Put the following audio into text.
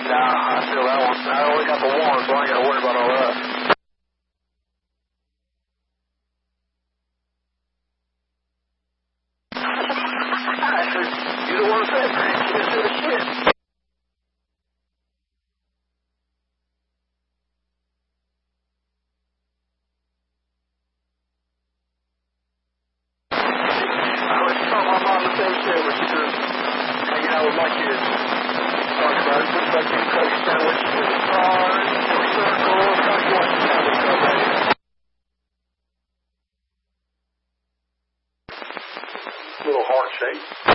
Nah, I feel that one. I only got the one, so I ain't got to worry about all that. You the one that said, man, you didn't do the shit. I was talking my mom the same shit when she was hanging out with my kids. Talking about it, looks like you cut your sandwich in the car, in a circle, how you want your sandwich cut, baby? Little heart shape.